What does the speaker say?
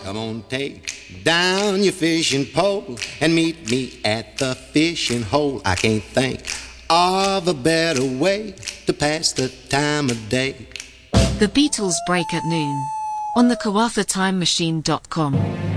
Come on, take down your fishing pole and meet me at the fishing hole. I can't think of a better way to pass the time of day. The Beatles break at noon on the KawafaTimeMachine.com.